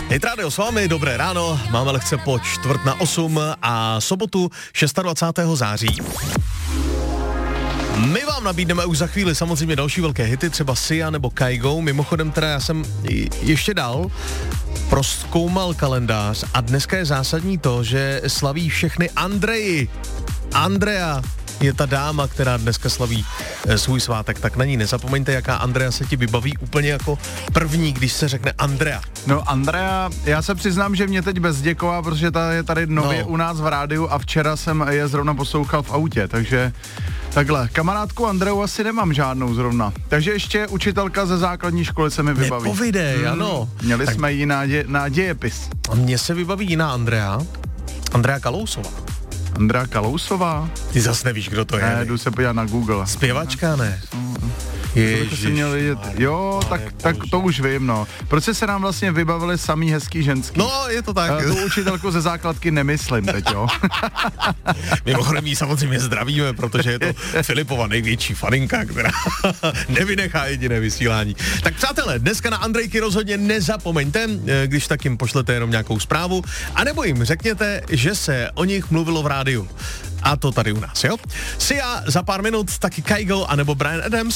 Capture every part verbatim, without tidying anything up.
Hit Radio s vámi, dobré ráno, máme lehce po čtvrt na osm a sobotu dvacátého šestého září. My vám nabídneme už za chvíli samozřejmě další velké hity, třeba Sia nebo Kygo. Mimochodem teda já jsem ještě dál prozkoumal kalendář a dneska je zásadní to, že slaví všechny Andreji. Andrea je ta dáma, která dneska slaví e, svůj svátek, tak na ní nezapomeňte, jaká Andrea se ti vybaví úplně jako první, když se řekne Andrea. No Andrea, já se přiznám, že mě teď bezděková, protože ta je tady nově no. u nás v rádiu a včera jsem je zrovna poslouchal v autě, takže takhle, kamarádku Andreu asi nemám žádnou zrovna. Takže ještě učitelka ze základní školy se mi vybaví. Nepovidej, hmm. ano. Měli tak... jsme jí nádě, nádějepis. A mně se vybaví jiná Andrea, Andrea Kalousová. Andrea Kalousová? Ty zas nevíš, kdo to je. Ne, jdu se podívat na Google. Zpěvačka, ne? Ježiš, jo, tak, tak to už vím, no. Proč se nám vlastně vybavili samý hezký ženský? No, je to tak. Tu učitelku ze základky nemyslím teď, jo. Mimochodem jí samozřejmě zdravíme, protože je to Filipova největší faninka, která nevynechá jediné vysílání. Tak přátelé, dneska na Andrejky rozhodně nezapomeňte, když tak jim pošlete jenom nějakou zprávu, anebo jim řekněte, že se o nich mluvilo v rádiu. A to tady u nás, jo? Sia za pár minut, taky Kygo, anebo Bryan Adams.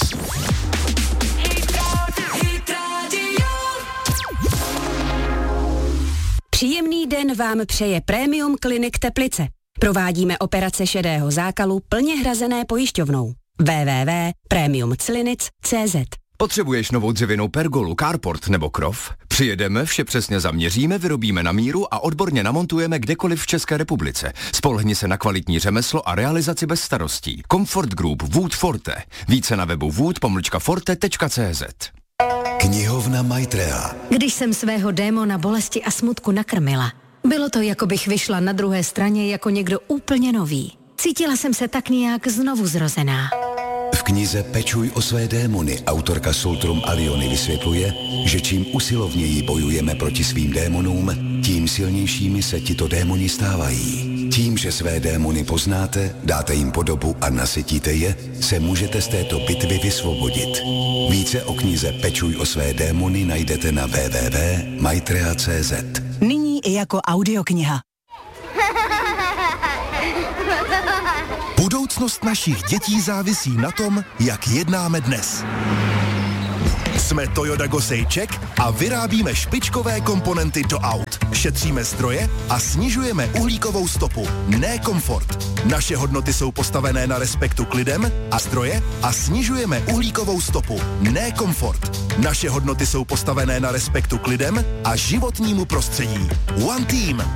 Příjemný den vám přeje Premium Clinic Teplice. Provádíme operace šedého zákalu plně hrazené pojišťovnou. w w w tečka premium clinic tečka c z. Potřebuješ novou dřevěnou pergolu, carport nebo krov? Přijedeme, vše přesně zaměříme, vyrobíme na míru a odborně namontujeme kdekoliv v České republice. Spolehni se na kvalitní řemeslo a realizaci bez starostí. Comfort Group Wood Forte. Více na webu wood pomlčka forte tečka c z. Knihovna Maitrea. Když jsem svého démona bolesti a smutku nakrmila, bylo to, jako bych vyšla na druhé straně jako někdo úplně nový. Cítila jsem se tak nějak znovu zrozená. V knize Pečuj o své démony autorka Sultrum Aliony vysvětluje, že čím usilovněji bojujeme proti svým démonům, tím silnějšími se tito démoni stávají. Tím, že své démony poznáte, dáte jim podobu a nasytíte je, se můžete z této bitvy vysvobodit. Více o knize Pečuj o své démony najdete na w w w tečka maitrea tečka c z. Nyní i jako audiokniha. Budoucnost našich dětí závisí na tom, jak jednáme dnes. Jsme Toyota Gosejček a vyrábíme špičkové komponenty do aut. Šetříme zdroje a snižujeme uhlíkovou stopu, ne komfort. Naše hodnoty jsou postavené na respektu k lidem a zdroje a snižujeme uhlíkovou stopu, ne komfort. Naše hodnoty jsou postavené na respektu k lidem a životnímu prostředí. One Team.